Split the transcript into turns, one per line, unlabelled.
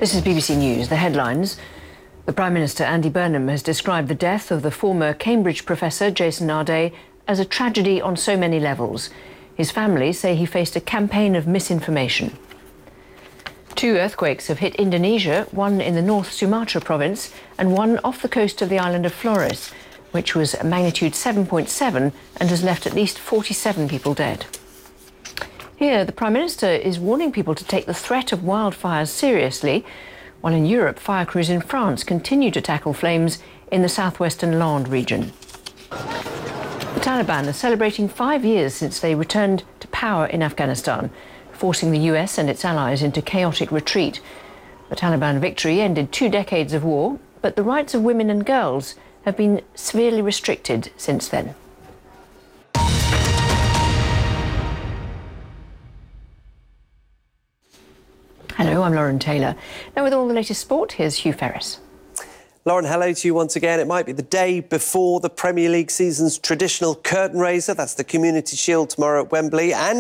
This is BBC News. The headlines. The Prime Minister, Andy Burnham, has described the death of the former Cambridge professor Jason Nardé as a tragedy on so many levels. His family say he faced a campaign of misinformation. 2 earthquakes have hit Indonesia, one in the North Sumatra province and one off the coast of the island of Flores, which was magnitude 7.7 and has left at least 47 people dead. Here, the Prime Minister is warning people to take the threat of wildfires seriously, while in Europe, fire crews in France continue to tackle flames in the southwestern Landes region. The Taliban are celebrating 5 years since they returned to power in Afghanistan, forcing the US and its allies into chaotic retreat. The Taliban victory ended 2 decades of war, but the rights of women and girls have been severely restricted since then. Hello, I'm Lauren Taylor. Now with all the latest sport, here's Hugh Ferris.
Lauren, hello to you once again. It might be the day before the Premier League season's traditional curtain raiser. That's the Community Shield tomorrow at Wembley. And